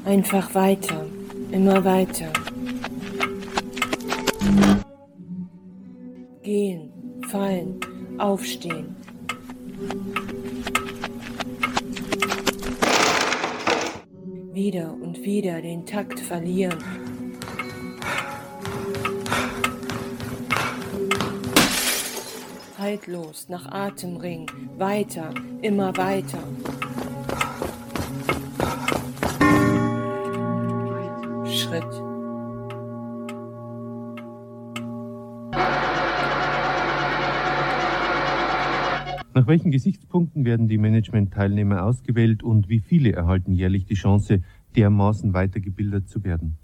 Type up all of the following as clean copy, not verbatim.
Einfach weiter, immer weiter. Gehen, fallen, aufstehen. Wieder und wieder den Takt verlieren. Haltlos nach Atem ringen, weiter, immer weiter. Schritt. Nach welchen Gesichtspunkten werden die Management-Teilnehmer ausgewählt und wie viele erhalten jährlich die Chance, dermaßen weitergebildet zu werden?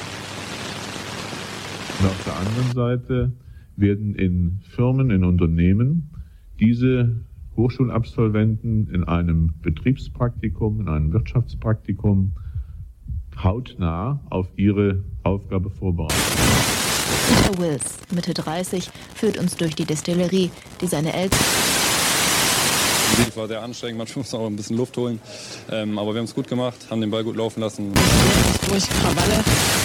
Und auf der anderen Seite werden in Firmen, in Unternehmen diese Hochschulabsolventen in einem Betriebspraktikum, in einem Wirtschaftspraktikum hautnah auf ihre Aufgabe vorbereitet. Peter Wills, Mitte 30, führt uns durch die Destillerie, die seine Eltern... Es war sehr anstrengend, manchmal muss man auch ein bisschen Luft holen. Aber wir haben es gut gemacht, haben den Ball gut laufen lassen. Durch Krawalle.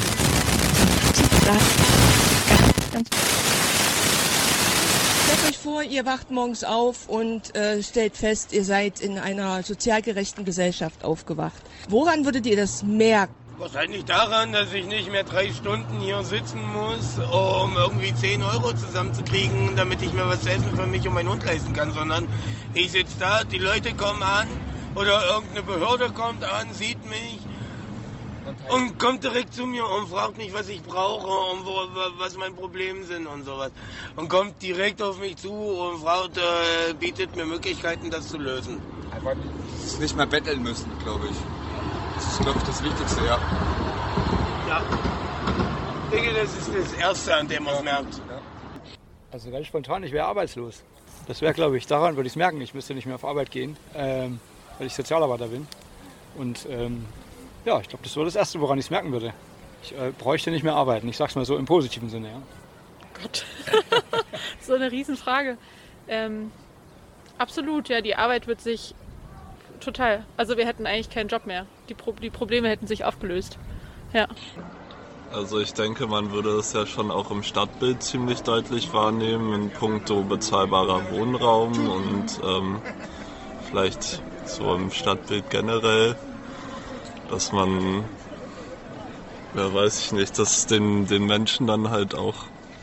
Stellt euch vor, ihr wacht morgens auf und stellt fest, ihr seid in einer sozial gerechten Gesellschaft aufgewacht. Woran würdet ihr das merken? Wahrscheinlich daran, dass ich nicht mehr 3 Stunden hier sitzen muss, um irgendwie 10 Euro zusammenzukriegen, damit ich mir was zu essen für mich und meinen Hund leisten kann, sondern ich sitze da, die Leute kommen an oder irgendeine Behörde kommt an, sieht mich und kommt direkt zu mir und fragt mich, was ich brauche und was meine Probleme sind und sowas. Und kommt direkt auf mich zu und bietet mir Möglichkeiten, das zu lösen. Einfach nicht mehr betteln müssen, glaube ich. Das ist, glaube ich, das Wichtigste, ja. Ja. Ich denke, das ist das Erste, an dem man es merkt. Ja. Also ganz spontan, ich wäre arbeitslos. Das wäre, glaube ich, daran würde ich es merken. Ich müsste nicht mehr auf Arbeit gehen, weil ich Sozialarbeiter bin. Und ja, ich glaube, das wäre das Erste, woran ich es merken würde. Ich bräuchte nicht mehr arbeiten. Ich sage es mal so im positiven Sinne. Ja. Gott, so eine Riesenfrage. Absolut, ja, die Arbeit wird sich total. Also wir hätten eigentlich keinen Job mehr. Die Probleme hätten sich aufgelöst. Ja. Also ich denke, man würde es ja schon auch im Stadtbild ziemlich deutlich wahrnehmen in puncto bezahlbarer Wohnraum und vielleicht so im Stadtbild generell, dass man, ja weiß ich nicht, dass den Menschen dann halt auch,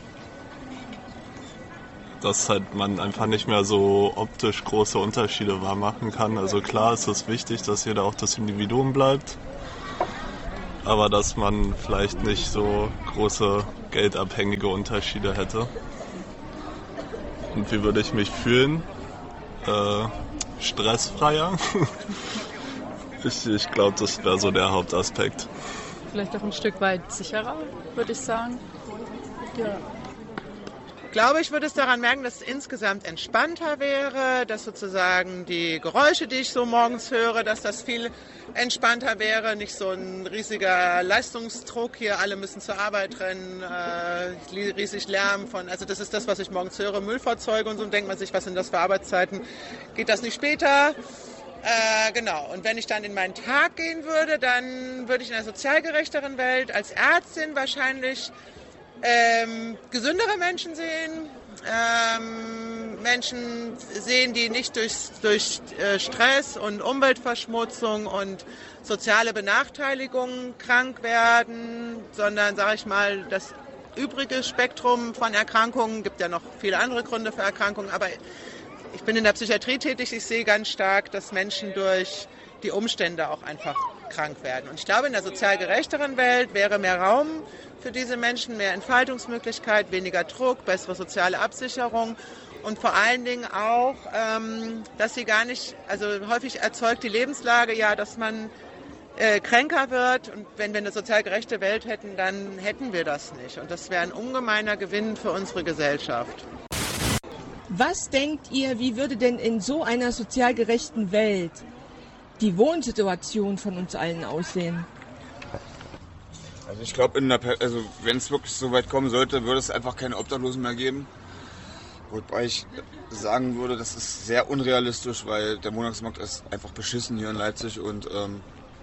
dass halt man einfach nicht mehr so optisch große Unterschiede wahrmachen kann. Also klar ist es wichtig, dass jeder auch das Individuum bleibt, aber dass man vielleicht nicht so große geldabhängige Unterschiede hätte. Und wie würde ich mich fühlen? Stressfreier. Ich glaube, das wäre so der Hauptaspekt. Vielleicht auch ein Stück weit sicherer, würde ich sagen. Ja. Ich glaube, ich würde es daran merken, dass es insgesamt entspannter wäre, dass sozusagen die Geräusche, die ich so morgens höre, dass das viel entspannter wäre, nicht so ein riesiger Leistungsdruck hier, alle müssen zur Arbeit rennen, riesig Lärm von, also das ist das, was ich morgens höre, Müllfahrzeuge und so, und denkt man sich, was sind das für Arbeitszeiten, geht das nicht später? Genau, und wenn ich dann in meinen Tag gehen würde, dann würde ich in einer sozial gerechteren Welt als Ärztin wahrscheinlich gesündere Menschen sehen, Menschen sehen, die nicht durch Stress und Umweltverschmutzung und soziale Benachteiligung krank werden, sondern, sage ich mal, das übrige Spektrum von Erkrankungen, gibt ja noch viele andere Gründe für Erkrankungen, aber ich bin in der Psychiatrie tätig, ich sehe ganz stark, dass Menschen durch die Umstände auch einfach krank werden. Und ich glaube, in der sozial gerechteren Welt wäre mehr Raum für diese Menschen, mehr Entfaltungsmöglichkeit, weniger Druck, bessere soziale Absicherung und vor allen Dingen auch, dass sie gar nicht, also häufig erzeugt die Lebenslage ja, dass man kränker wird, und wenn wir eine sozial gerechte Welt hätten, dann hätten wir das nicht. Und das wäre ein ungemeiner Gewinn für unsere Gesellschaft. Was denkt ihr, wie würde denn in so einer sozial gerechten Welt die Wohnsituation von uns allen aussehen? Also ich glaube, wenn es wirklich so weit kommen sollte, würde es einfach keine Obdachlosen mehr geben. Wobei ich sagen würde, das ist sehr unrealistisch, weil der Wohnungsmarkt ist einfach beschissen hier in Leipzig und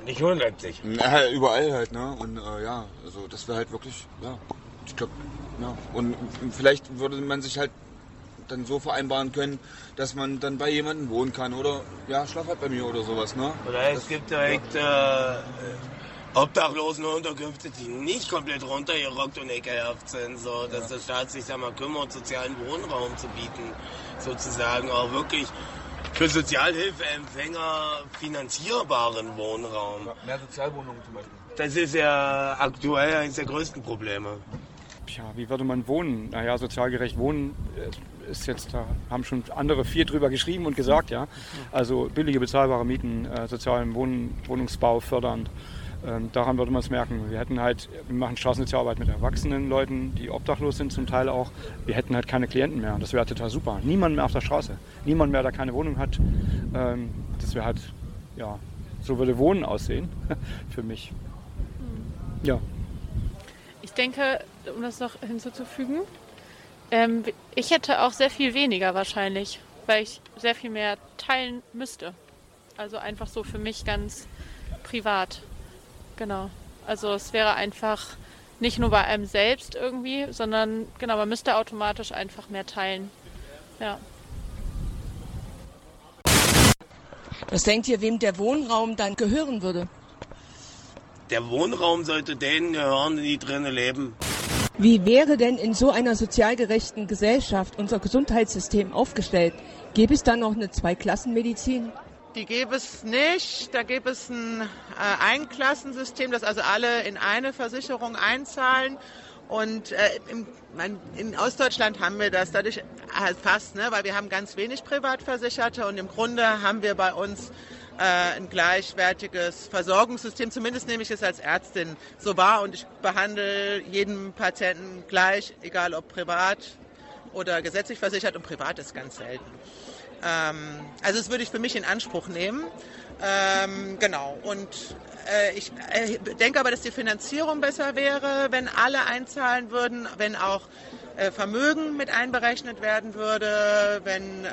Nicht nur in Leipzig. Ja, überall halt, ne? Und ja, also das wäre halt wirklich, ja, ich glaube, ja. Und vielleicht würde man sich halt dann so vereinbaren können, dass man dann bei jemandem wohnen kann oder ja, schlaf halt bei mir oder sowas, ne? Oder es gibt direkt Obdachlosenunterkünfte, die nicht komplett runtergerockt und ekelhaft sind, so dass der Staat sich da mal kümmert, sozialen Wohnraum zu bieten, sozusagen auch wirklich für Sozialhilfeempfänger finanzierbaren Wohnraum. Mehr Sozialwohnungen zum Beispiel. Das ist ja aktuell eines der größten Probleme. Tja, wie würde man wohnen? Naja, sozialgerecht wohnen ist jetzt, da haben schon andere 4 drüber geschrieben und gesagt, ja. Also billige, bezahlbare Mieten, sozialen Wohnungsbau fördern. Daran würde man es merken. Wir machen Straßensozialarbeit mit erwachsenen Leuten, die obdachlos sind zum Teil auch. Wir hätten halt keine Klienten mehr und das wäre total super. Niemand mehr auf der Straße. Niemand mehr, der keine Wohnung hat. Das wäre halt, ja, so würde Wohnen aussehen für mich. Ja. Ich denke, um das noch hinzuzufügen, ich hätte auch sehr viel weniger wahrscheinlich, weil ich sehr viel mehr teilen müsste. Also einfach so für mich ganz privat. Genau. Also es wäre einfach nicht nur bei einem selbst irgendwie, sondern genau, man müsste automatisch einfach mehr teilen. Ja. Was denkt ihr, wem der Wohnraum dann gehören würde? Der Wohnraum sollte denen gehören, die drinnen leben. Wie wäre denn in so einer sozial gerechten Gesellschaft unser Gesundheitssystem aufgestellt? Gäbe es da noch eine Zweiklassenmedizin? Die gäbe es nicht. Da gäbe es ein Einklassensystem, dass also alle in eine Versicherung einzahlen. Und in Ostdeutschland haben wir das dadurch halt fast, ne, weil wir haben ganz wenig Privatversicherte und im Grunde haben wir bei uns ein gleichwertiges Versorgungssystem. Zumindest nehme ich es als Ärztin so wahr und ich behandle jeden Patienten gleich, egal ob privat oder gesetzlich versichert, und privat ist ganz selten. Also das würde ich für mich in Anspruch nehmen. Genau. Und ich denke aber, dass die Finanzierung besser wäre, wenn alle einzahlen würden, wenn auch Vermögen mit einberechnet werden würde, wenn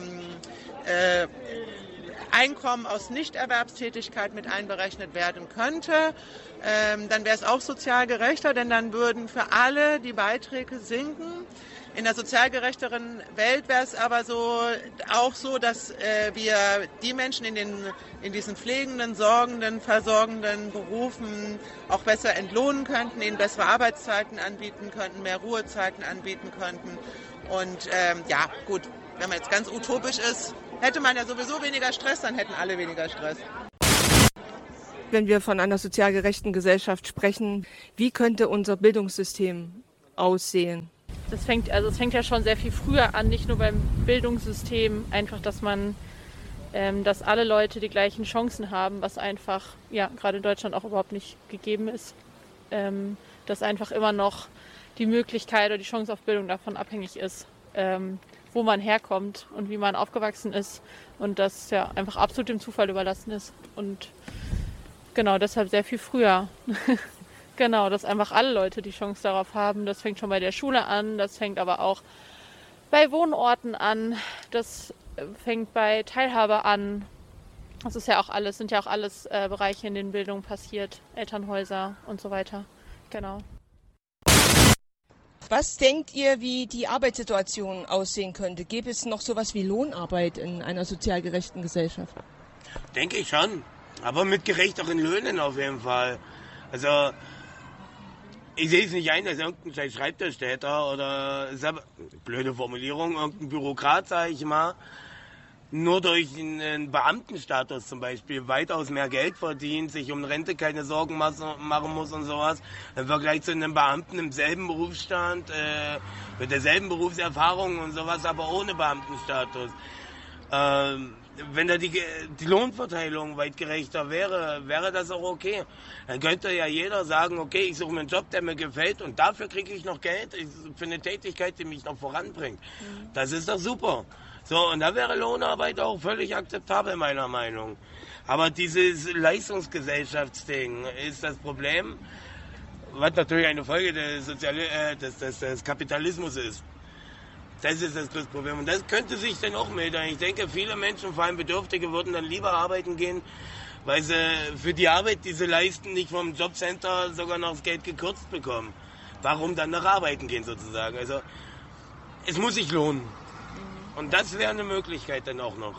Einkommen aus Nichterwerbstätigkeit mit einberechnet werden könnte. Dann wäre es auch sozial gerechter, denn dann würden für alle die Beiträge sinken. In der sozial gerechteren Welt wäre es aber auch so, dass wir die Menschen in diesen pflegenden, sorgenden, versorgenden Berufen auch besser entlohnen könnten, ihnen bessere Arbeitszeiten anbieten könnten, mehr Ruhezeiten anbieten könnten. Und ja, gut, wenn man jetzt ganz utopisch ist, hätte man ja sowieso weniger Stress, dann hätten alle weniger Stress. Wenn wir von einer sozial gerechten Gesellschaft sprechen, wie könnte unser Bildungssystem aussehen? Es fängt ja schon sehr viel früher an, nicht nur beim Bildungssystem, einfach, dass alle Leute die gleichen Chancen haben, was einfach, ja, gerade in Deutschland auch überhaupt nicht gegeben ist. Dass einfach immer noch die Möglichkeit oder die Chance auf Bildung davon abhängig ist, wo man herkommt und wie man aufgewachsen ist und das ja einfach absolut dem Zufall überlassen ist. Und genau, deshalb sehr viel früher. Genau, dass einfach alle Leute die Chance darauf haben. Das fängt schon bei der Schule an, das fängt aber auch bei Wohnorten an, das fängt bei Teilhabe an. Das ist ja auch alles, sind ja auch alles Bereiche, in denen Bildung passiert, Elternhäuser und so weiter. Genau. Was denkt ihr, wie die Arbeitssituation aussehen könnte? Gäbe es noch sowas wie Lohnarbeit in einer sozial gerechten Gesellschaft? Denke ich schon, aber mit gerechteren Löhnen auf jeden Fall. Also ich sehe es nicht ein, dass irgendein Schreibtischtäter oder, blöde Formulierung, irgendein Bürokrat, sage ich mal, nur durch einen Beamtenstatus zum Beispiel weitaus mehr Geld verdient, sich um Rente keine Sorgen machen muss und sowas, im Vergleich zu einem Beamten im selben Berufsstand, mit derselben Berufserfahrung und sowas, aber ohne Beamtenstatus. Wenn da die Lohnverteilung weit gerechter wäre das auch okay. Dann könnte ja jeder sagen, okay, ich suche mir einen Job, der mir gefällt und dafür kriege ich noch Geld für eine Tätigkeit, die mich noch voranbringt. Das ist doch super. So, und da wäre Lohnarbeit auch völlig akzeptabel, meiner Meinung nach. Aber dieses Leistungsgesellschaftsding ist das Problem, was natürlich eine Folge des Kapitalismus ist. Das ist das größte Problem. Und das könnte sich dann auch mildern. Ich denke, viele Menschen, vor allem Bedürftige, würden dann lieber arbeiten gehen, weil sie für die Arbeit, die sie leisten, nicht vom Jobcenter sogar noch das Geld gekürzt bekommen. Warum dann noch arbeiten gehen sozusagen? Also es muss sich lohnen. Und das wäre eine Möglichkeit dann auch noch.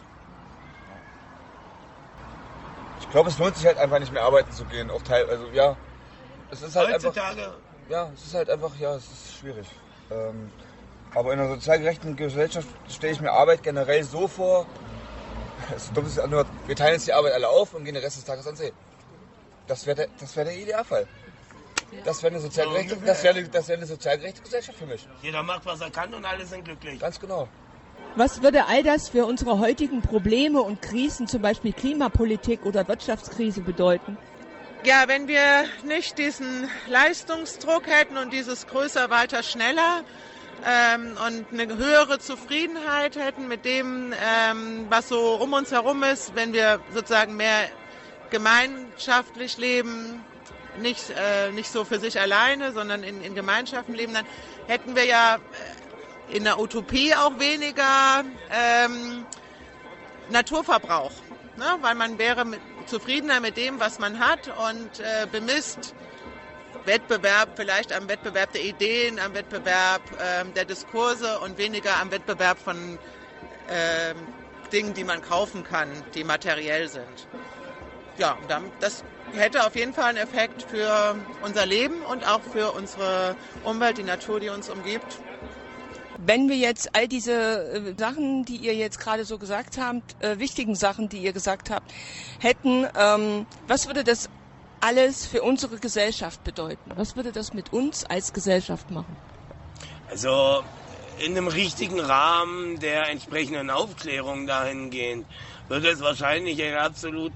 Ich glaube, es lohnt sich halt einfach nicht mehr arbeiten zu gehen. Auch also ja, es ist halt heutzutage einfach, ja, es ist halt einfach, ja, es ist schwierig. Aber in einer sozial gerechten Gesellschaft stelle ich mir Arbeit generell so vor, so dumm es anhört, wir teilen jetzt die Arbeit alle auf und gehen den Rest des Tages an See. Das wäre der Idealfall. Das wäre eine sozial gerechte Gesellschaft für mich. Jeder macht, was er kann und alle sind glücklich. Ganz genau. Was würde all das für unsere heutigen Probleme und Krisen, zum Beispiel Klimapolitik oder Wirtschaftskrise, bedeuten? Ja, wenn wir nicht diesen Leistungsdruck hätten und dieses größer, weiter, schneller und eine höhere Zufriedenheit hätten mit dem, was so um uns herum ist, wenn wir sozusagen mehr gemeinschaftlich leben, nicht so für sich alleine, sondern in Gemeinschaften leben, dann hätten wir ja in der Utopie auch weniger Naturverbrauch, ne? Weil man wäre zufriedener mit dem, was man hat und bemisst Wettbewerb vielleicht am Wettbewerb der Ideen, am Wettbewerb der Diskurse und weniger am Wettbewerb von Dingen, die man kaufen kann, die materiell sind. Ja, das hätte auf jeden Fall einen Effekt für unser Leben und auch für unsere Umwelt, die Natur, die uns umgibt. Wenn wir jetzt all diese Sachen, die ihr jetzt gerade so gesagt habt, wichtigen Sachen, die ihr gesagt habt, hätten, was würde das alles für unsere Gesellschaft bedeuten? Was würde das mit uns als Gesellschaft machen? Also in einem richtigen Rahmen der entsprechenden Aufklärung dahingehend würde es wahrscheinlich ein absolut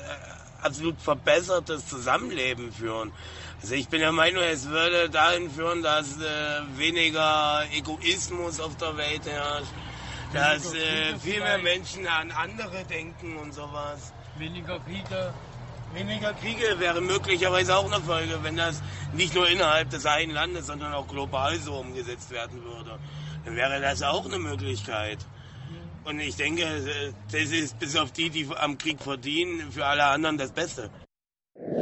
verbessertes Zusammenleben führen. Also ich bin der Meinung, es würde dahin führen, dass weniger Egoismus auf der Welt herrscht, dass viel mehr Menschen an andere denken und sowas. Weniger Kriege. Weniger Kriege wäre möglicherweise auch eine Folge, wenn das nicht nur innerhalb des einen Landes, sondern auch global so umgesetzt werden würde. Dann wäre das auch eine Möglichkeit. Und ich denke, das ist bis auf die am Krieg verdienen, für alle anderen das Beste.